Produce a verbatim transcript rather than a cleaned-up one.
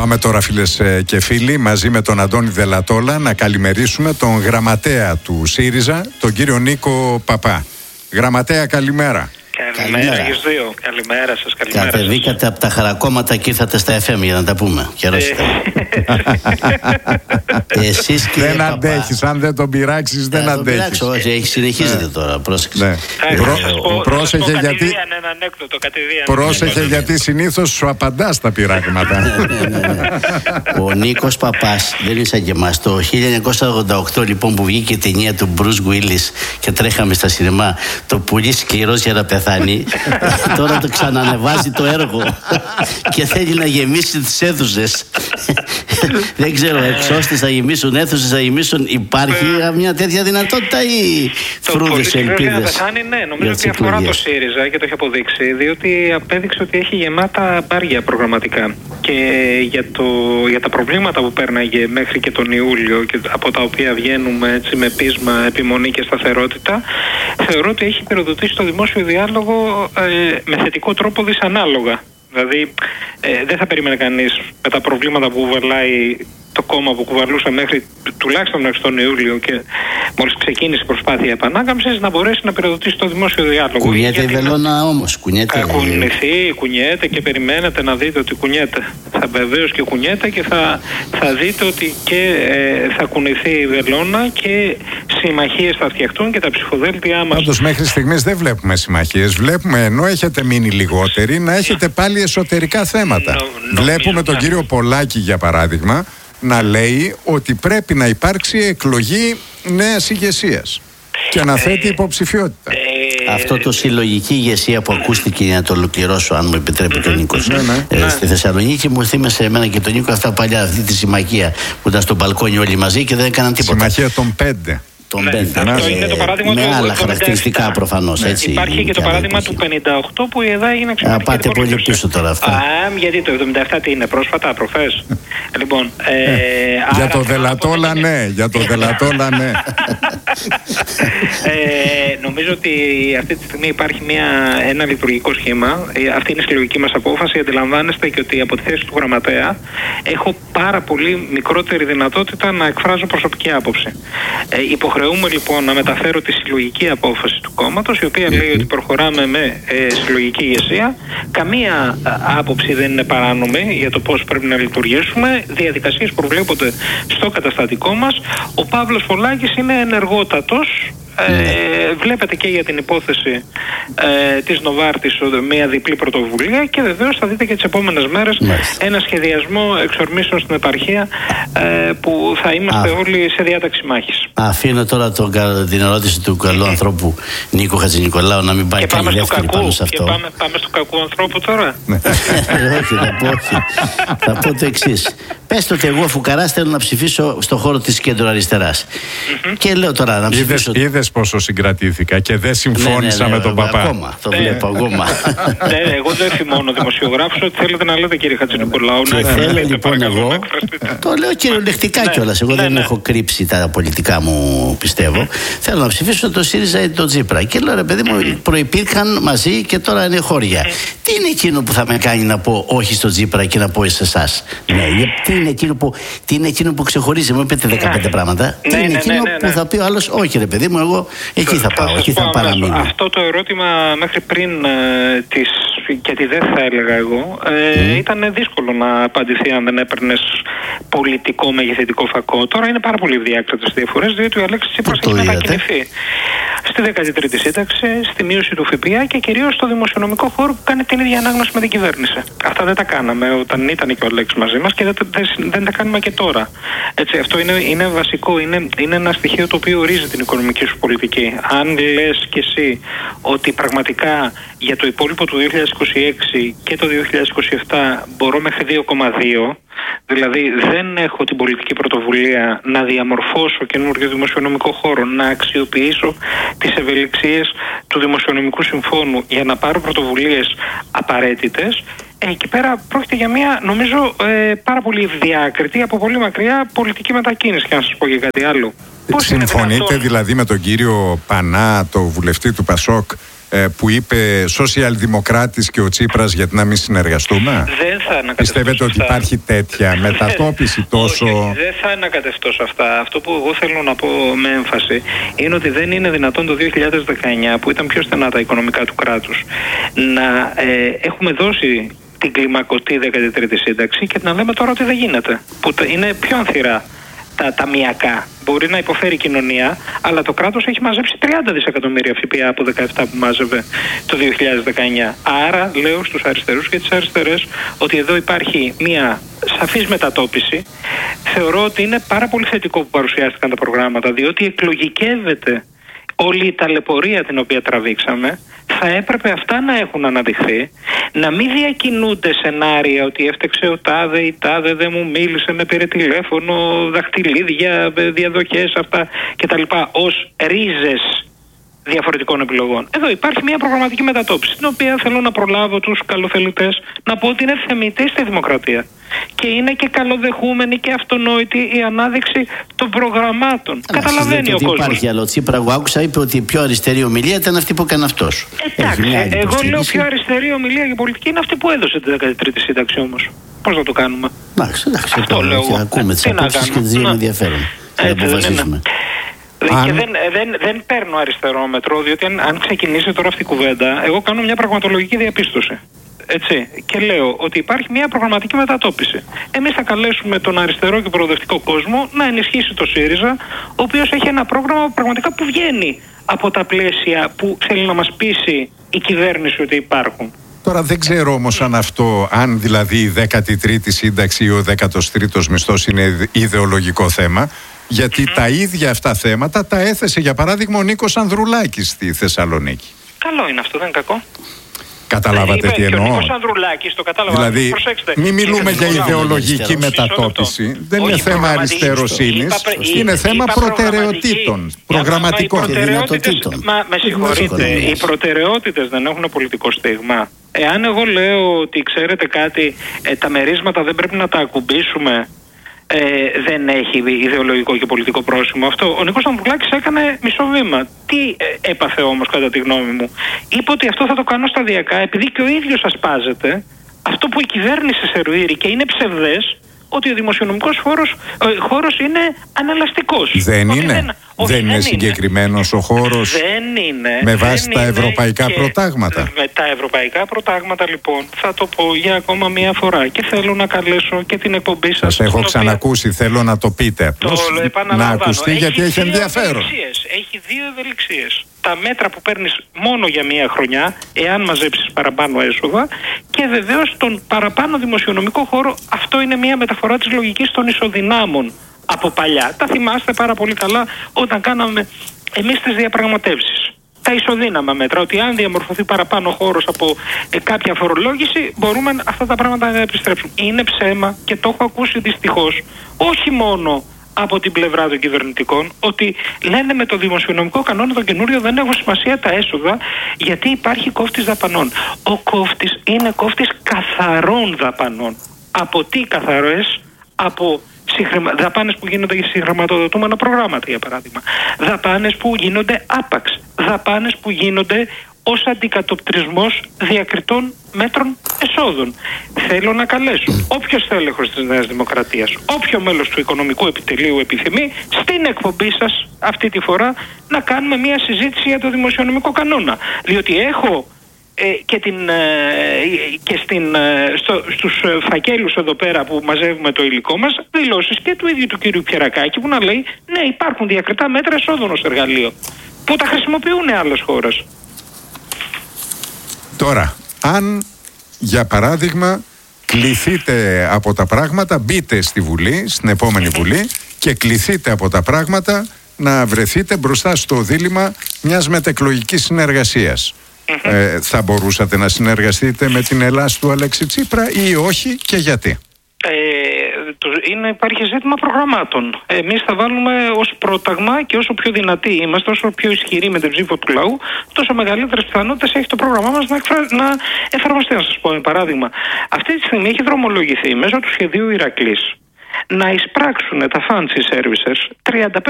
Πάμε τώρα, φίλες και φίλοι, μαζί με τον Αντώνη Δελατόλα να καλημερίσουμε τον γραμματέα του ΣΥΡΙΖΑ, τον κύριο Νίκο Παπά. Γραμματέα, καλημέρα. Καλημέρα στους δύο. Καλημέρα σας, καλημέρα. Κατεβήκατε από τα χαρακόμματα και ήρθατε στα εφ εμ για να τα πούμε. Εσείς, κύριε δεν Παπά, αντέχεις, αν δεν τον πειράξεις δεν θα αντέχεις. Πειράξω, όχι, έχει, συνεχίζετε τώρα, πρόσεξε. Ναι. Προ... Πρόσεχε γιατί, ένα ανέκδοτο, πρόσεχε γιατί συνήθως σου απαντάς τα πειράγματα. ναι, ναι, ναι. Ο Νίκος Παπάς δεν είναι σαν και εμάς. Το χίλια εννιακόσια ογδόντα οκτώ λοιπόν που βγήκε η ταινία του Μπρους Γουίλις και τρέχαμε στα σινεμά, το πουλί σκληρός για να πεθάνει. Τώρα το ξανανεβάζει το έργο και θέλει να γεμίσει τις αίθουσες. Δεν ξέρω, εξώστες θα γεμίσουν, αίθουσες θα γεμίσουν. Υπάρχει μια τέτοια δυνατότητα ή φρούδες ελπίδες? Το να πεθάνει, ναι, νομίζω ότι αφορά το ΣΥΡΙΖΑ και το έχει αποδείξει, διότι απέδειξε ότι έχει γεμάτα μπάρια προγραμματικά. Και για, το, για τα προβλήματα που πέρναγε μέχρι και τον Ιούλιο και από τα οποία βγαίνουμε έτσι με πείσμα, επιμονή και σταθερότητα, θεωρώ ότι έχει περιοδοτήσει το δημόσιο διάλογο ε, με θετικό τρόπο δυσανάλογα. Δηλαδή ε, δεν θα περίμενε κανείς με τα προβλήματα που κουβαλάει το κόμμα που κουβαλούσε μέχρι τουλάχιστον μέχρι τον Ιούλιο και μόλις ξεκίνησε η προσπάθεια επανάκαμψης να μπορέσει να περιοδοτήσει το δημόσιο διάλογο. Κουνιέται η βελόνα όμως, κουνιέται. Θα κουνηθεί, κουνιέται και περιμένετε να δείτε ότι κουνιέται. Θα βεβαίως και κουνιέται και θα, θα δείτε ότι και ε, θα κουνηθεί η βελόνα και συμμαχίες θα φτιαχτούν και τα ψηφοδέλτια μας. Πάντως μέχρι στιγμής δεν βλέπουμε συμμαχίες. Βλέπουμε ενώ έχετε μείνει λιγότεροι να έχετε πάλι εσωτερικά θέματα. Νο, Βλέπουμε τον κύριο Πολάκη για παράδειγμα να λέει ότι πρέπει να υπάρξει εκλογή νέας ηγεσίας και να θέτει υποψηφιότητα. Ε, Αυτό το συλλογική ηγεσία που ακούστηκε, για να το ολοκληρώσω, αν μου επιτρέπει ο Νίκος, ναι, ναι. ε, στη Θεσσαλονίκη, μου θύμισε εμένα και τον Νίκο αυτά παλιά, αυτή τη συμμαχία που ήταν στο μπαλκόνι όλοι μαζί και δεν έκαναν τίποτα. Συμμαχία των πέντε. Τον ναι, πέντε, αυτό είναι το παράδειγμα με του άλλα του χαρακτηριστικά προφανώς. Ναι. Έτσι, υπάρχει και το παράδειγμα εποχή. του πενήντα οκτώ που η ΕΔΑ έγινε εξωτερική. Α, πάτε πολύ πίσω τώρα αυτά. Α, γιατί το εβδομήντα επτά τι είναι, πρόσφατα, προχθές. Λοιπόν, ε, για το Δελατόλα ναι, για το Δελατόλα ναι. ε, νομίζω ότι αυτή τη στιγμή υπάρχει μια, ένα λειτουργικό σχήμα. Αυτή είναι η συλλογική μας απόφαση. Αντιλαμβάνεστε και ότι από τη θέση του γραμματέα έχω πάρα πολύ μικρότερη δυνατότητα να εκφράζω προσωπική άποψη. Ε, υποχρεούμε λοιπόν να μεταφέρω τη συλλογική απόφαση του κόμματος, η οποία λέει ότι προχωράμε με ε, συλλογική ηγεσία. Καμία α, άποψη δεν είναι παράνομη για το πώς πρέπει να λειτουργήσουμε. Διαδικασίες προβλέπονται στο καταστατικό μας. Ο Παύλος Πολάκης είναι ενεργότατος. Ε, βλέπετε και για την υπόθεση ε, της Νοβάρτης μια διπλή πρωτοβουλία και βεβαίως θα δείτε και τις επόμενες μέρες Μάλιστα. ένα σχεδιασμό εξορμήσεων στην επαρχία ε, που θα είμαστε Α. όλοι σε διάταξη μάχης. Αφήνω τώρα το, την ερώτηση του καλού ανθρώπου Νίκο Χατζηνικολάου να μην πάει καν δεύτερη πάνω σε αυτό. Και πάμε, πάμε στο κακού ανθρώπου τώρα. Όχι, θα πω, θα πω το εξής. Πες το ότι εγώ φουκαράς θέλω να ψηφίσω στον χώρο της κεντροαριστεράς. Mm-hmm. Και λέω τώρα να ψηφίσω. Είδες, είδες πόσο συγκρατήθηκα και δεν συμφώνησα ναι, ναι, ναι, με τον Παπά. Ακόμα, το βλέπω ακόμα. Ναι, εγώ δεν θυμώνω δημοσιογράφους ότι θέλετε να λέτε κύριε Χατζηνικολάου. Και θέλω λοιπόν εγώ, το λέω κυριολεκτικά κιόλας, εγώ δεν έχω κρύψει τα πολιτικά μου πιστεύω. Θέλω να ψηφίσω το ΣΥΡΙΖΑ ή το Τσίπρα. Και λέω ρε παιδί μου, προϋπήρχαν μαζί και τώρα είναι χώρια. Τι είναι εκείνο που θα με κάνει να πω όχι στο Τσίπρα και να πω σε εσάς? Ναι, τι είναι εκείνο που, τι είναι εκείνο που ξεχωρίζει? Μου πείτε δεκαπέντε πράγματα. Τι είναι εκείνο που θα πει ο άλλος όχι ρε παιδί μου, εγώ εκεί θα πάω, εκεί θα παραμείνω. Αυτό το ερώτημα μέχρι πριν ε, της, γιατί δεν θα έλεγα εγώ, ε, mm. ήταν δύσκολο να απαντηθεί αν δεν έπαιρνες πολιτικό μεγεθυντικό φακό. Τώρα είναι πάρα πολύ διάκριτες διαφορές, διότι ο Αλέξης Τσίπρας έχει μετακινηθεί στη δέκατη τρίτη σύνταξη, στη μείωση του ΦΠΑ και κυρίως στο δημοσιονομικό χώρο που κάνει την ίδια ανάγνωση με την κυβέρνηση. Αυτά δεν τα κάναμε όταν ήταν και ο Αλέξης μαζί μας και δεν, δεν, δεν τα κάνουμε και τώρα. Έτσι, αυτό είναι, είναι βασικό, είναι, είναι ένα στοιχείο το οποίο ορίζει την οικονομική σου πολιτική. Αν λες κι εσύ ότι πραγματικά για το υπόλοιπο του δύο χιλιάδες είκοσι έξι και το δύο χιλιάδες είκοσι επτά μπορώ μέχρι δύο κόμμα δύο, δηλαδή δεν έχω την πολιτική πρωτοβουλία να διαμορφώσω καινούργιο δημοσιονομικό χώρο, να αξιοποιήσω τις ευελιξίες του Δημοσιονομικού Συμφώνου για να πάρω πρωτοβουλίες απαραίτητες, εκεί πέρα πρόκειται για μια, νομίζω, ε, πάρα πολύ διάκριτη, από πολύ μακριά πολιτική μετακίνηση, και να σας πω και κάτι άλλο. Συμφωνείτε δηλαδή με τον κύριο Πανά, το βουλευτή του Πασόκ, ε, που είπε σοσιαλδημοκράτης και ο Τσίπρας, γιατί να μην συνεργαστούμε? Δεν θα ανακατευτώ. Πιστεύετε ότι υπάρχει τέτοια μετατόπιση τόσο? Όχι, όχι, δεν θα ανακατευτώ σε αυτά. Αυτό που εγώ θέλω να πω με έμφαση είναι ότι δεν είναι δυνατόν το δύο χιλιάδες δεκαεννιά, που ήταν πιο στενά τα οικονομικά του κράτους, να ε, έχουμε δώσει την κλιμακωτή δέκατη τρίτη σύνταξη και να λέμε τώρα ότι δεν γίνεται. Που είναι πιο ανθυρά τα ταμιακά. Μπορεί να υποφέρει η κοινωνία, αλλά το κράτος έχει μαζέψει τριάντα δισεκατομμύρια ΦΠΑ από δεκαεπτά που μάζευε το δύο χιλιάδες δεκαεννιά. Άρα λέω στους αριστερούς και τις αριστερές ότι εδώ υπάρχει μια σαφής μετατόπιση. Θεωρώ ότι είναι πάρα πολύ θετικό που παρουσιάστηκαν τα προγράμματα, διότι εκλογικεύεται όλη η ταλαιπωρία την οποία τραβήξαμε. Θα έπρεπε αυτά να έχουν αναδειχθεί, να μην διακινούνται σενάρια ότι έφταξε ο τάδε ή τάδε, δεν μου μίλησε, με πήρε τηλέφωνο, δαχτυλίδια, διαδοχές, αυτά κτλ. Ως ρίζες διαφορετικών επιλογών. Εδώ υπάρχει μια προγραμματική μετατόπιση, την οποία θέλω να προλάβω τους καλοθελητές να πω ότι είναι θεμιτή στη δημοκρατία. Και είναι και καλοδεχούμενη και αυτονόητη η ανάδειξη των προγραμμάτων. Αλλά καταλαβαίνει ο κόσμος. Υπάρχει άλλο. Τσίπρα, εγώ άκουσα, είπε ότι η πιο αριστερή ομιλία ήταν αυτή που έκανε αυτός. Εντάξει, εγώ λέω πιο αριστερή ομιλία για πολιτική είναι αυτή που έδωσε τη δέκατη τρίτη σύνταξη όμως. Πώς να το κάνουμε? Εντάξει, εντάξει. Αυτό λέω εγώ. Ακούμε τις απόψεις και τις δύο με ενδιαφέρον. Θα αποφασίσουμε. Αν... Και δεν, δεν, δεν παίρνω αριστερόμετρο, διότι αν, αν ξεκινήσει τώρα αυτή η κουβέντα, εγώ κάνω μια πραγματολογική διαπίστωση. Έτσι. Και λέω ότι υπάρχει μια προγραμματική μετατόπιση. Εμείς θα καλέσουμε τον αριστερό και προοδευτικό κόσμο να ενισχύσει το ΣΥΡΙΖΑ, ο οποίος έχει ένα πρόγραμμα πραγματικά που βγαίνει από τα πλαίσια που θέλει να μας πείσει η κυβέρνηση ότι υπάρχουν. Τώρα δεν ξέρω όμως αν αυτό, αν δηλαδή η δέκατη τρίτη σύνταξη ή ο δέκατος τρίτος μισθός είναι ιδεολογικό θέμα. Γιατί mm-hmm. τα ίδια αυτά θέματα τα έθεσε για παράδειγμα ο Νίκος Ανδρουλάκης στη Θεσσαλονίκη. Καλό είναι αυτό, δεν είναι κακό. Καταλάβατε ε, τι εννοώ? Ο Νίκος Ανδρουλάκης, το κατάλαβα. Δηλαδή, προσέξτε, μην μιλούμε για ιδεολογική μετατόπιση. Δεν είναι θέμα αριστεροσύνης. Είναι θέμα προτεραιοτήτων, προγραμματικών και δυνατοτήτων. Μα με συγχωρείτε, οι προτεραιότητες δεν έχουν πολιτικό στίγμα. Εάν εγώ λέω ότι ξέρετε κάτι, ε, τα μερίσματα δεν πρέπει να τα ακουμπήσουμε, Ε, δεν έχει ιδεολογικό και πολιτικό πρόσημο αυτό. Ο Νίκος Ανδρουλάκης έκανε μισό βήμα. Τι ε, έπαθε όμως κατά τη γνώμη μου? Είπε ότι αυτό θα το κάνω σταδιακά, επειδή και ο ίδιος ασπάζεται αυτό που η κυβέρνηση σερβίρει και είναι ψευδές, ότι ο δημοσιονομικός χώρος, ε, χώρος είναι ανελαστικός. Δεν είναι. Δεν, όχι, δεν είναι συγκεκριμένος ο χώρος δεν είναι, με βάση δεν τα είναι ευρωπαϊκά και προτάγματα. Με τα ευρωπαϊκά προτάγματα λοιπόν θα το πω για ακόμα μία φορά και θέλω να καλέσω και την εκπομπή σας. Σας έχω ξανακούσει, οποία... θέλω να το πείτε. Το να ακουστεί, έχει γιατί έχει ενδιαφέρον. Έχει δύο ευελιξίες. Τα μέτρα που παίρνεις μόνο για μία χρονιά, εάν μαζέψεις παραπάνω έσοδα, και βεβαίως τον παραπάνω δημοσιονομικό χώρο. Αυτό είναι μία μεταφορά της λογικής των ισοδυνάμων από παλιά. Τα θυμάστε πάρα πολύ καλά όταν κάναμε εμείς τις διαπραγματεύσεις. Τα ισοδύναμα μέτρα, ότι αν διαμορφωθεί παραπάνω χώρος από ε, κάποια φορολόγηση, μπορούμε αυτά τα πράγματα να επιστρέψουν. Είναι ψέμα και το έχω ακούσει δυστυχώς, όχι μόνο από την πλευρά των κυβερνητικών, ότι λένε με το δημοσιονομικό κανόνα το καινούριο δεν έχουν σημασία τα έσοδα, γιατί υπάρχει κόφτης δαπανών. Ο κόφτης είναι κόφτης καθαρών δαπανών. Από τι καθαρές? Από δαπάνες που γίνονται για συγχρηματοδοτούμενα προγράμματα, για παράδειγμα. Δαπάνες που γίνονται άπαξ. Δαπάνες που γίνονται ως αντικατοπτρισμός διακριτών μέτρων εσόδων. Θέλω να καλέσω όποιος τέλεχος της Νέας Δημοκρατίας, όποιο μέλος του Οικονομικού Επιτελείου επιθυμεί, στην εκπομπή σας αυτή τη φορά να κάνουμε μια συζήτηση για το δημοσιονομικό κανόνα. Διότι έχω ε, και, την, ε, και στην, ε, στο, στους φακέλους εδώ πέρα που μαζεύουμε το υλικό μας, δηλώσεις και του ίδιου του κύριου Πιερακάκη που να λέει ναι, υπάρχουν διακριτά μέτρα εσόδων ως εργαλείο που τα χρησιμοποιούν άλλες χώρες. Τώρα, αν για παράδειγμα κληθείτε από τα πράγματα, μπείτε στη Βουλή, στην επόμενη Βουλή, και κληθείτε από τα πράγματα να βρεθείτε μπροστά στο δίλημμα μιας μετεκλογικής συνεργασίας. Ε, θα μπορούσατε να συνεργαστείτε με την Ελλάς του Αλέξη Τσίπρα ή όχι, και γιατί? Ε, είναι, υπάρχει ζήτημα προγραμμάτων. Εμείς θα βάλουμε ως πρόταγμα, και όσο πιο δυνατοί είμαστε, όσο πιο ισχυροί με την ψήφο του λαού, τόσο μεγαλύτερες πιθανότητες έχει το πρόγραμμά μας να, εκφρα... να εφαρμοστεί. Να σας πω ένα παράδειγμα. Αυτή τη στιγμή έχει δρομολογηθεί μέσω του σχεδίου Ηρακλής να εισπράξουν τα fancy services τριάντα πέντε